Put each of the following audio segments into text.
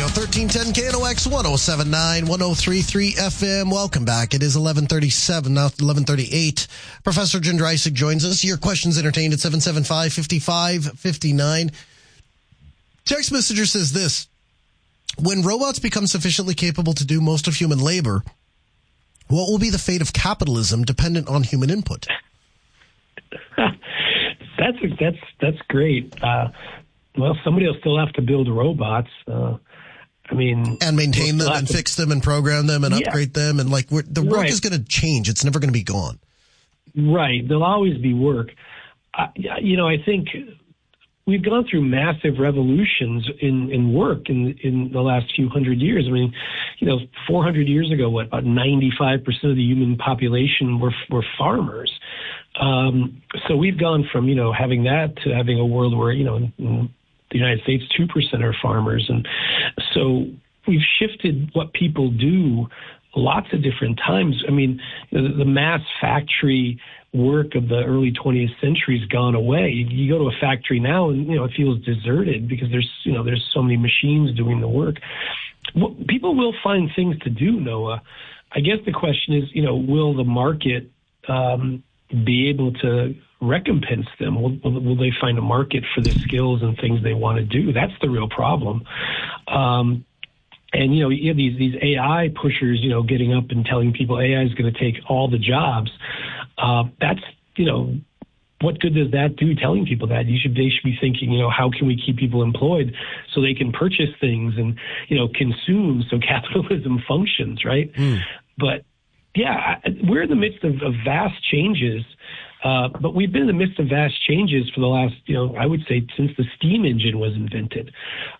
1310 KNOX 1079 1033 FM. Welcome back. It is 11:37, now 11:38. Professor Jen Dreisig joins us. Your questions entertained at 775-5559. Text messenger says this: when robots become sufficiently capable to do most of human labor, what will be the fate of capitalism dependent on human input? That's great. Well, somebody will still have to build robots. And maintain them and fix them and program them and upgrade them. And the work is going to change. It's never going to be gone. Right. There'll always be work. I think we've gone through massive revolutions in work in the last few hundred years. 400 years ago, about 95% of the human population were farmers. So we've gone from, having that to having a world where, in the United States, 2% are farmers. And so we've shifted what people do lots of different times. The mass factory work of the early 20th century has gone away. You go to a factory now and, it feels deserted because there's so many machines doing the work. Well, people will find things to do, Noah. I guess the question is, will the market be able to recompense them? Will they find a market for the skills and things they want to do? That's the real problem. And, you have these AI pushers, getting up and telling people AI is going to take all the jobs. That's, what good does that do telling people that? They should be thinking, how can we keep people employed so they can purchase things and, consume so capitalism functions, right? But, we're in the midst of vast changes. But we've been in the midst of vast changes for the last, I would say since the steam engine was invented.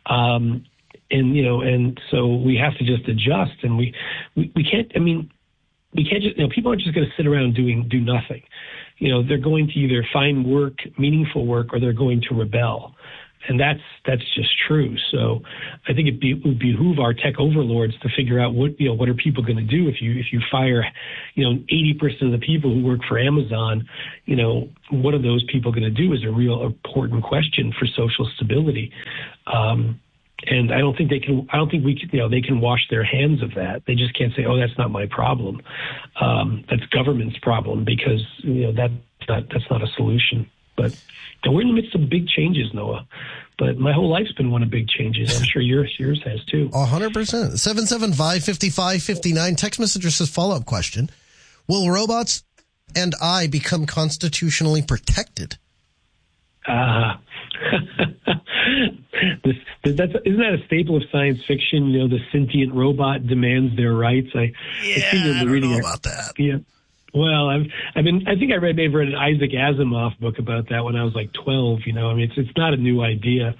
And so we have to just adjust, and we can't, we can't just, people aren't just going to sit around do nothing. They're going to either find work, meaningful work, or they're going to rebel. And that's just true. So I think it would behoove our tech overlords to figure out what are people going to do if you fire, 80% of the people who work for Amazon, what are those people going to do is a real important question for social stability. And I don't think they can wash their hands of that. They just can't say, oh, that's not my problem. That's government's problem, because, that's not a solution. But we're in the midst of big changes, Noah. But my whole life's been one of big changes. I'm sure yours has too. 100%. 775-5559. Text messenger says, follow-up question: will robots and I become constitutionally protected? Isn't that a staple of science fiction? The sentient robot demands their rights. I don't know about that. Yeah. Well, I think I read an Isaac Asimov book about that when I was like 12. It's not a new idea.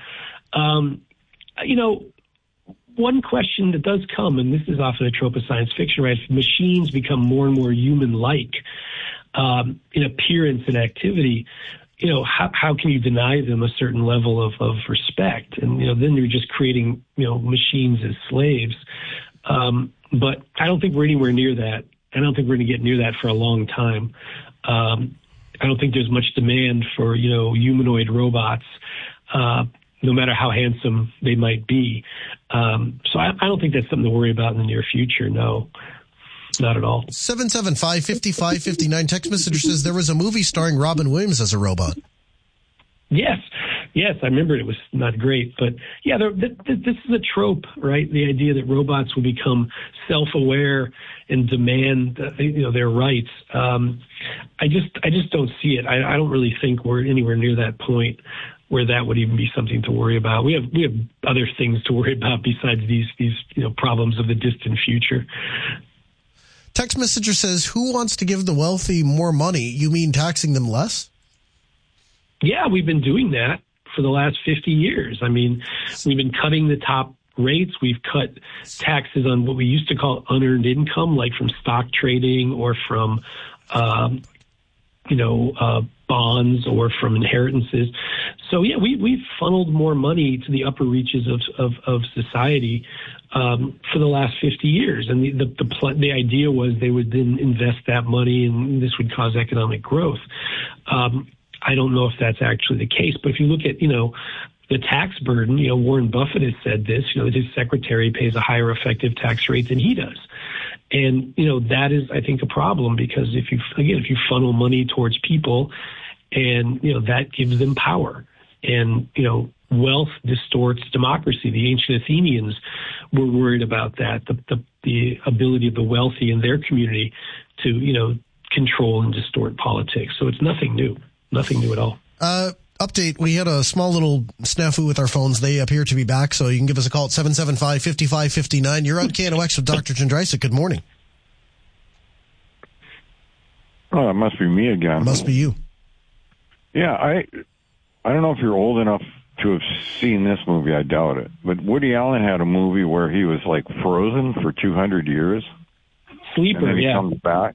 One question that does come, and this is often a trope of science fiction, right? If machines become more and more human-like in appearance and activity, how can you deny them a certain level of respect? And, then you're just creating, machines as slaves. But I don't think we're anywhere near that. I don't think we're going to get near that for a long time. I don't think there's much demand for, humanoid robots, no matter how handsome they might be. So I don't think that's something to worry about in the near future. No, not at all. 775-5559. Text messenger says there was a movie starring Robin Williams as a robot. Yes, I remember it was not great, but this is a trope, right? The idea that robots will become self-aware and demand, their rights. I just don't see it. I don't really think we're anywhere near that point where that would even be something to worry about. We have other things to worry about besides these problems of the distant future. Text messenger says, who wants to give the wealthy more money? You mean taxing them less? Yeah, we've been doing that for the last 50 years. We've been cutting the top rates. We've cut taxes on what we used to call unearned income, like from stock trading or from, bonds or from inheritances. So, we've funneled more money to the upper reaches of society for the last 50 years. And the idea was they would then invest that money and this would cause economic growth. I don't know if that's actually the case, but if you look at, the tax burden. Warren Buffett has said this, that his secretary pays a higher effective tax rate than he does. And, that is, I think, a problem, because if you funnel money towards people and, that gives them power, and, wealth distorts democracy. The ancient Athenians were worried about that, the ability of the wealthy in their community to, control and distort politics. So it's nothing new at all. Update, we had a small little snafu with our phones. They appear to be back, so you can give us a call at 775-5559. You're on KNOX with Dr. Jędrysek. Good morning. Oh, that must be me again. Must be you. Yeah, I don't know if you're old enough to have seen this movie. I doubt it. But Woody Allen had a movie where he was like frozen for 200 years. Sleeper, and then he yeah. comes back.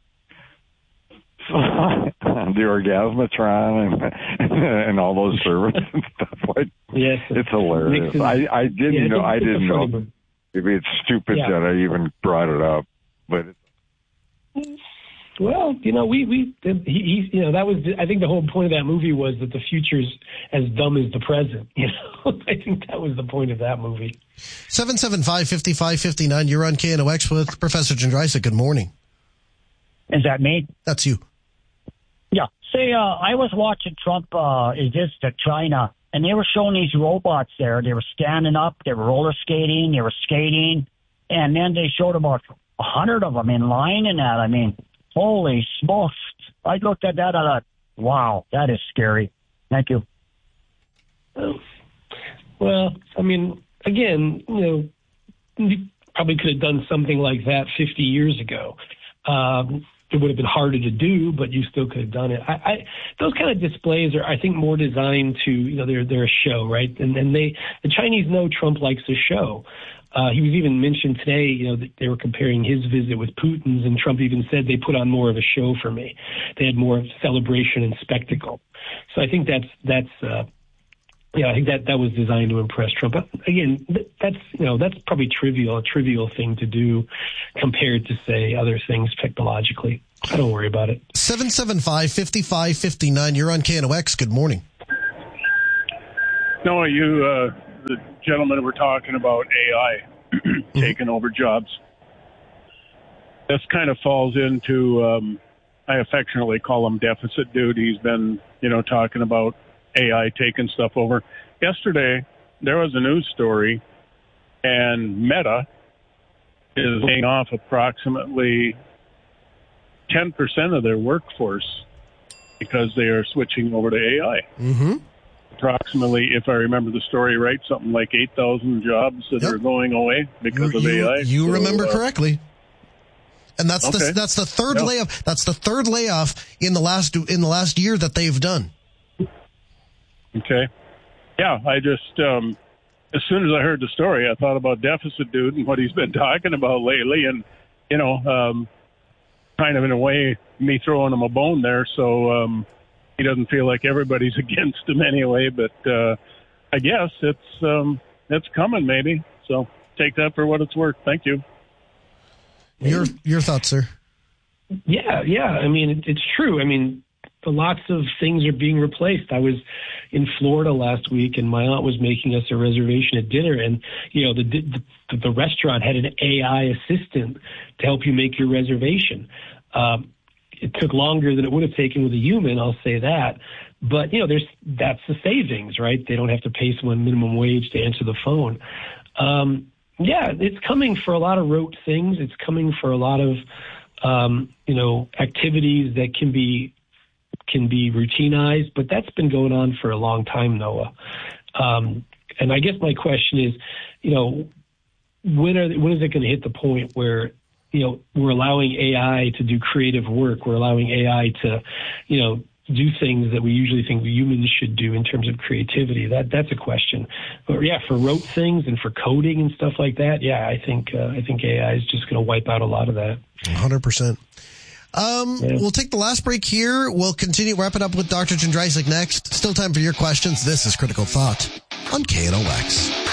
The Orgasmatron and all those servers and stuff. Yes, it's hilarious. I didn't know. Maybe it's stupid that I even brought it up, but. Well, that was. I think the whole point of that movie was that the future's as dumb as the present. I think that was the point of that movie. 775-5559. You're on KNOX with Professor Jędrysek. Good morning. Is that me? That's you. Yeah. Say, I was watching Trump visit China, and they were showing these robots there. They were standing up, they were roller skating, they were skating, and then they showed about 100 of them in line and that. I mean, holy smokes. I looked at that and I thought, wow, that is scary. Thank you. Well, I mean, again, you probably could have done something like that 50 years ago. It would have been harder to do, but you still could have done it. Those kind of displays are, I think, more designed to, they're a show, right? And the Chinese know Trump likes a show. He was even mentioned today, that they were comparing his visit with Putin's, and Trump even said they put on more of a show for me. They had more celebration and spectacle. So I think that's I think that was designed to impress Trump. But again, that's probably a trivial thing to do compared to, say, other things technologically. I don't worry about it. 775-5559. You're on KNOX. Good morning. No, the gentlemen were talking about AI taking over jobs. This kind of falls into, I affectionately call him Deficit Dude. He's been, talking about AI taking stuff over. Yesterday, there was a news story, and Meta is laying off approximately 10% of their workforce because they are switching over to AI. Mm-hmm. Approximately, if I remember the story right, something like 8,000 jobs that are going away because of AI. You remember correctly. And that's the third layoff. That's the third layoff in the last year that they've done. Okay. Yeah, I just, as soon as I heard the story, I thought about Deficit Dude and what he's been talking about lately, and, kind of in a way, me throwing him a bone there, so he doesn't feel like everybody's against him anyway, but I guess it's coming maybe, so take that for what it's worth. Thank you. Your thoughts, sir? Yeah. I mean, it's true. I mean, lots of things are being replaced. I was in Florida last week, and my aunt was making us a reservation at dinner, and the restaurant had an AI assistant to help you make your reservation. It took longer than it would have taken with a human, I'll say that. But that's the savings, right? They don't have to pay someone minimum wage to answer the phone. It's coming for a lot of rote things. It's coming for a lot of activities that can be routinized, but that's been going on for a long time, Noah. And I guess my question is, when is it going to hit the point where, we're allowing AI to do creative work? We're allowing AI to, do things that we usually think humans should do in terms of creativity. That's a question. But for rote things and for coding and stuff like that, I think AI is just going to wipe out a lot of that. 100%. We'll take the last break here. We'll continue, wrap it up with Dr. Jędrysek next. Still time for your questions. This is Critical Thought on KNOX.